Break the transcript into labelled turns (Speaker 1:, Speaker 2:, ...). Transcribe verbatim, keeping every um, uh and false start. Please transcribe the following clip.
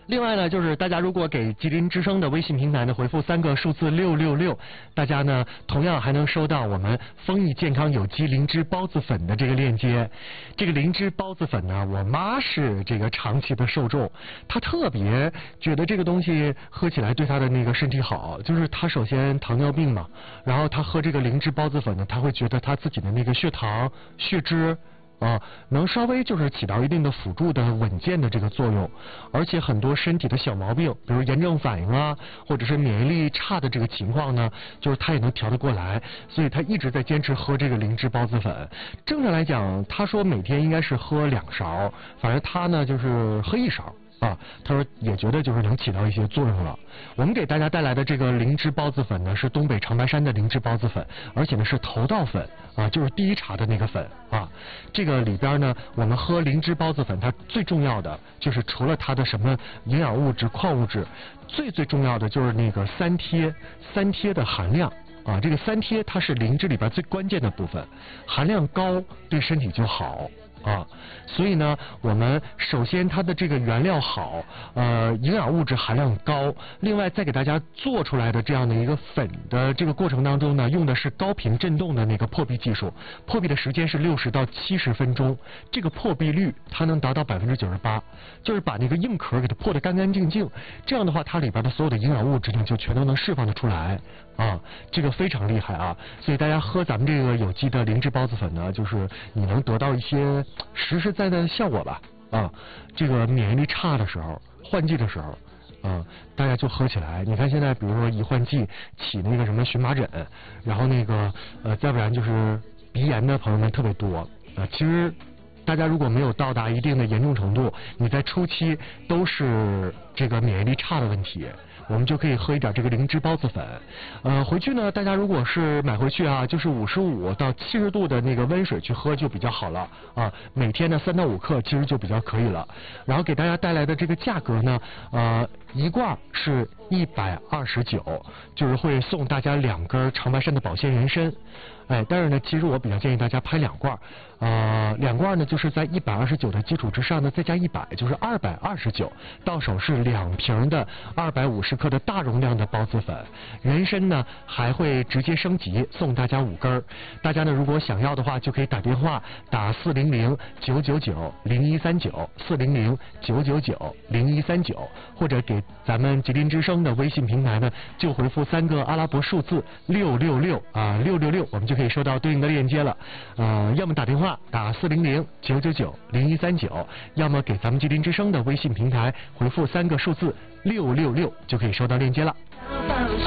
Speaker 1: 另外呢，就是大家如果给吉林之声的微信平台呢回复三个数字六六六，大家呢同样还能收到我们丰益健康有机灵芝孢子粉的这个链接。这个灵芝孢子粉呢，我妈是这个长期的受众，她特别觉得这个东西喝起来对她的那个身体好，就是她首先糖尿病嘛，然后她喝这个灵芝孢子粉呢，她会觉得她自己的那个血糖、血脂。啊，能稍微就是起到一定的辅助的稳健的这个作用，而且很多身体的小毛病，比如炎症反应啊，或者是免疫力差的这个情况呢，就是他也能调得过来，所以他一直在坚持喝这个灵芝孢子粉。正常来讲，他说每天应该是喝两勺，反正他呢就是喝一勺。啊，他说也觉得就是能起到一些作用了。我们给大家带来的这个灵芝孢子粉呢，是东北长白山的灵芝孢子粉，而且呢是头道粉啊，就是第一茬的那个粉啊。这个里边呢，我们喝灵芝孢子粉，它最重要的就是除了它的什么营养物质、矿物质，最最重要的就是那个三萜，三萜的含量。啊，这个三萜它是灵芝里边最关键的部分，含量高对身体就好。啊，所以呢，我们首先它的这个原料好，呃，营养物质含量高，另外再给大家做出来的这样的一个粉的这个过程当中呢，用的是高频振动的那个破壁技术，破壁的时间是六十到七十分钟，这个破壁率它能达到百分之九十八，就是把那个硬壳给它破得干干净净，这样的话它里边的所有的营养物质呢就全都能释放得出来。啊，这个非常厉害啊！所以大家喝咱们这个有机的灵芝孢子粉呢，就是你能得到一些实实在在的效果吧。啊，这个免疫力差的时候，换季的时候，啊，大家就喝起来。你看现在，比如说一换季起那个什么荨麻疹，然后那个呃，再不然就是鼻炎的朋友们特别多啊。其实大家如果没有到达一定的严重程度，你在初期都是这个免疫力差的问题。我们就可以喝一点这个灵芝孢子粉，呃，回去呢，大家如果是买回去啊，就是五十五到七十度的那个温水去喝就比较好了啊。每天呢三到五克，其实就比较可以了。然后给大家带来的这个价格呢，呃，一罐是一百二十九，就是会送大家两根长白山的保鲜人参。哎，但是呢，其实我比较建议大家拍两罐，呃，两罐呢就是在一百二十九的基础之上呢再加一百，就是二百二十九，到手是两瓶的二百五十克的大容量的孢子粉。人参呢还会直接升级送大家五根，大家呢如果想要的话就可以打电话打四零零九九九零一三九四零零九九九零一三九，或者给咱们吉林之声的微信平台呢就回复三个阿拉伯数字六六六啊六六六，我们就可以收到对应的链接了。呃，要么打电话打四零零九九九零一三九，要么给咱们吉林之声的微信平台回复三个数字六六六，就可以收到链接了。